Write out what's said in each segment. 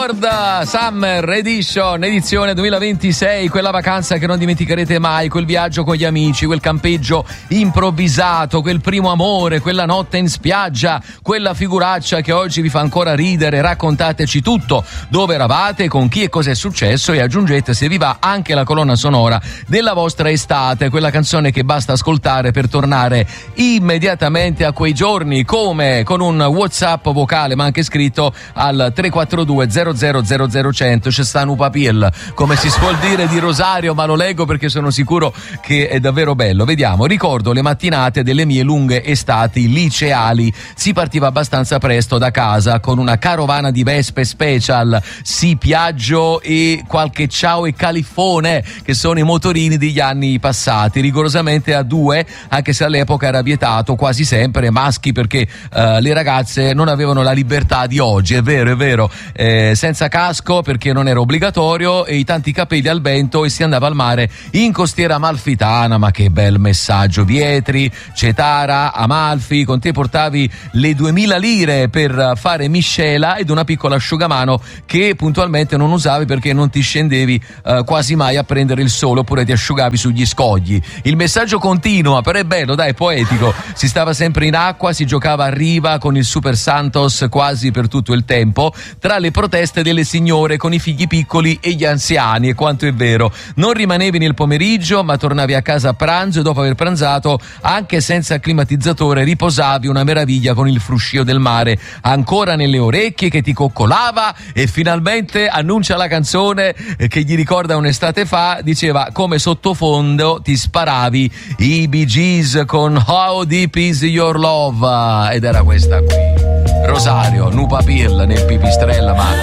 World Summer Edition, edizione 2026, quella vacanza che non dimenticherete mai, quel viaggio con gli amici, quel campeggio improvvisato, quel primo amore, quella notte in spiaggia, quella figuraccia che oggi vi fa ancora ridere. Raccontateci tutto, dove eravate, con chi e cosa è successo, e aggiungete, se vi va, anche la colonna sonora della vostra estate, quella canzone che basta ascoltare per tornare immediatamente a quei giorni, come con un WhatsApp vocale ma anche scritto al 342 00 100. C'è sta un papil, come si suol dire, di Rosario, ma lo leggo perché sono sicuro che è davvero bello. Vediamo. Ricordo le mattinate delle mie lunghe estati liceali. Si partiva abbastanza presto da casa con una carovana di Vespe Special, sì, Piaggio e qualche Ciao e Califone, che sono i motorini degli anni passati, rigorosamente a due, anche se all'epoca era vietato quasi sempre maschi, perché le ragazze non avevano la libertà di oggi, è vero, senza casco perché non era obbligatorio, e i tanti capelli al vento, e si andava al mare in costiera amalfitana. Ma che bel messaggio! Vietri, Cetara, Amalfi, con te portavi le 2000 lire per fare miscela ed una piccola asciugamano che puntualmente non usavi perché non ti scendevi quasi mai a prendere il sole, oppure ti asciugavi sugli scogli. Il messaggio continua, però è bello, dai, poetico. Si stava sempre in acqua, si giocava a riva con il Super Santos quasi per tutto il tempo, tra le proteste delle signore con i figli piccoli e gli anziani. E quanto è vero, non rimanevi nel pomeriggio ma tornavi a casa a pranzo, e dopo aver pranzato, anche senza climatizzatore, riposavi una meraviglia con il fruscio del mare ancora nelle orecchie che ti coccolava. E finalmente annuncia la canzone che gli ricorda un'estate fa, diceva: come sottofondo ti sparavi i Bee Gees con How Deep Is Your Love, ed era questa qui. Rosario, Nupapil nel pipistrella, ma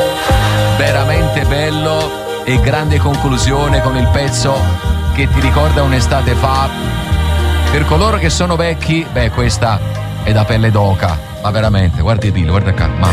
veramente bello. E grande conclusione con il pezzo che ti ricorda un'estate fa. Per coloro che sono vecchi, beh, questa è da pelle d'oca, ma veramente, guarda il Dillo, guarda qua, mamma.